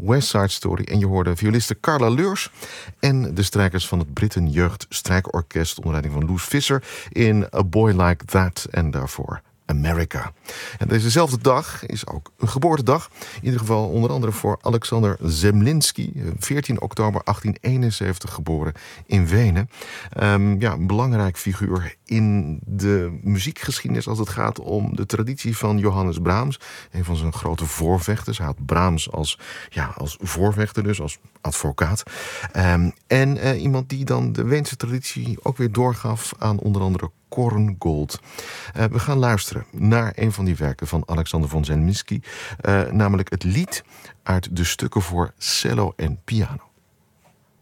West Side Story. En je hoorde violiste Carla Leurs en de strijkers van het Britten Jeugd Strijkorkest onder leiding van Loes Visser in A Boy Like That en daarvoor America. En dezezelfde dag is ook een geboortedag. In ieder geval onder andere voor Alexander Zemlinsky. 14 oktober 1871 geboren in Wenen. Een belangrijk figuur in de muziekgeschiedenis als het gaat om de traditie van Johannes Brahms. Een van zijn grote voorvechters. Hij had Brahms als voorvechter, dus als advocaat. Iemand die dan de Weense traditie ook weer doorgaf aan onder andere Korngold. We gaan luisteren naar een van die werken van Alexander von Zemlinsky, namelijk het lied uit de stukken voor cello en piano.